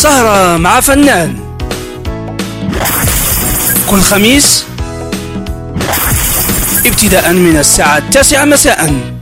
سهرة مع فنان كل خميس ابتداء من الساعة 9 مساء